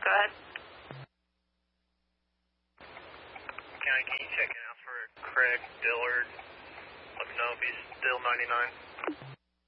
Go ahead. County, can you check in out for Craig Dillard? Let me know if he's still 99.